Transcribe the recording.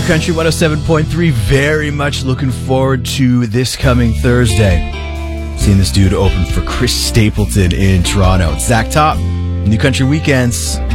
Country 107.3. Very much looking forward to this coming Thursday. Seeing this dude open for Chris Stapleton in Toronto. It's Zach Top, New Country Weekends.